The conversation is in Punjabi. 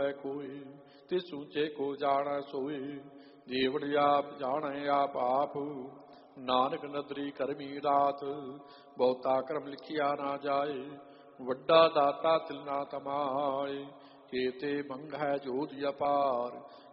ਹੋਵੇ ਕੋਈ, ਤਿਸ ਉੱਚੇ ਕੋ ਜਾਣੈ ਸੋਈ। ਜੀਵਨ ਆਪ ਜਾਣੈ ਆਪ ਆਪ, ਨਾਨਕ ਨਦਰੀ ਕਰਮੀ ਰਾਤ। ਬਹੁਤਾ ਕਰਮ ਲਿਖਿਆ ਨਾ ਜਾਏ, ਵੱਡਾ ਦਾਤਾ ਤਿਲ ਨਾ ਤਮਾਏ। ਕੇਤੇ ਮੰਗ ਹੈ ਜੋਧ ਅਪਾਰ,